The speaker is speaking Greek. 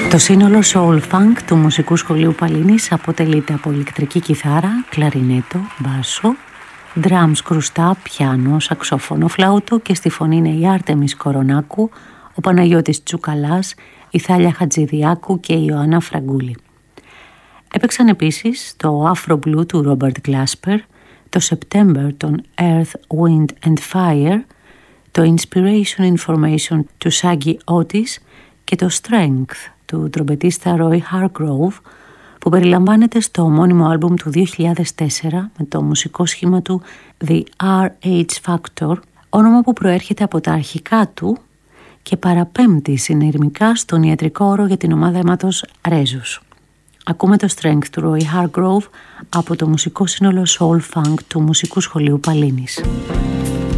Το σύνολο Soul Funk του Μουσικού Σχολείου Παλίνης αποτελείται από ηλεκτρική κιθάρα, κλαρινέτο, μπάσο, drums, κρουστά, πιάνο, σαξόφωνο, φλάουτο και στη φωνή είναι η Άρτεμις Κορονάκου, ο Παναγιώτης Τσουκαλάς, η Θάλια Χατζηδιάκου και η Ιωάννα Φραγκούλη. Έπαιξαν επίσης το Afro Blue του Robert Glasper, το September των Earth, Wind and Fire, το Inspiration Information του Shaggy Otis και το Strength του τρομπετίστα Roy Hargrove, που περιλαμβάνεται στο ομώνυμο άλμπουμ του 2004 με το μουσικό σχήμα του The RH Factor, όνομα που προέρχεται από τα αρχικά του και παραπέμπτει συνειρμικά στον ιατρικό όρο για την ομάδα αίματος Ρέζους. Ακούμε το Strength του Roy Hargrove από το μουσικό σύνολο Soul Funk του Μουσικού Σχολείου Παλίνης.